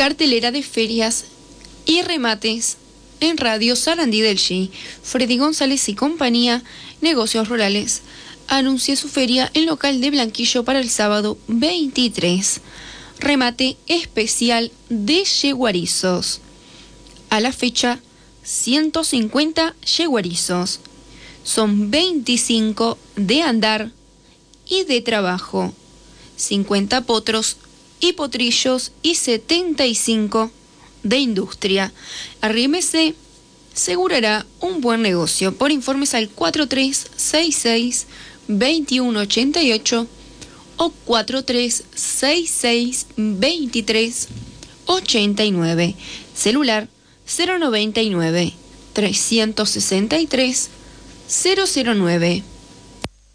Cartelera de ferias y remates en Radio Sarandí del Chi. Freddy González y compañía, negocios rurales, anuncia su feria en local de Blanquillo para el sábado 23. Remate especial de yeguarizos. A la fecha, 150 yeguarizos. Son 25 de andar y de trabajo, 50 potros y potrillos y 75 de industria. Arrímese, asegurará un buen negocio. Por informes al 4366-2188 o 4366-2389. Celular 099-363-009.